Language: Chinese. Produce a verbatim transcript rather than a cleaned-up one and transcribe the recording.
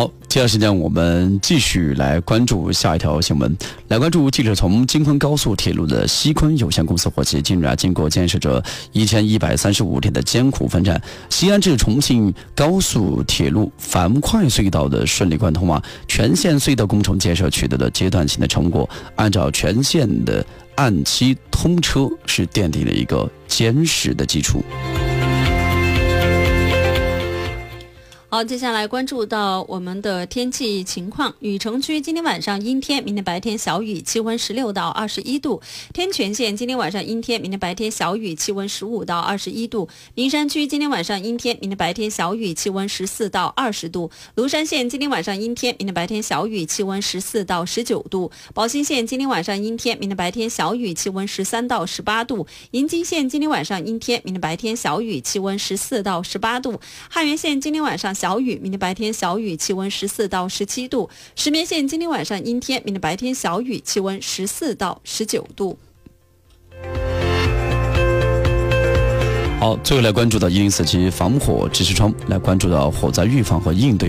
好，接下来时间我们继续来关注下一条新闻。来关注记者从京昆高速铁路的西昆有限公司获悉，近日啊，经过建设者一千一百三十五天的艰苦奋战，西安至重庆高速铁路樊快隧道的顺利贯通啊，全线隧道工程建设取得了阶段性的成果，按照全线的按期通车是奠定了一个坚实的基础。 好，接下来关注到我们的天气情况。雨城区今天晚上阴天，明天白天小雨，气温十六到二十一度。天全县今天晚上阴天，明天白天小雨，气温十五到二十一度。灵山区今天晚上阴天，明天白天小雨，气温十四到二十度。庐山县今天晚上阴天，明天白天小雨，气温十四到十九度。宝兴县今天晚上阴天，明天白天小雨，气温十三到十八度。银津县今天晚上阴天，明天白天小雨，气温十四到十八度。汉源县今天晚上小雨，明天白天小雨，气温十四到十七度。石棉县今天晚上阴天，明天白天小雨，气温十四到十九度。 好，最后来关注到一零四七防火指示窗，来关注到火灾预防和应对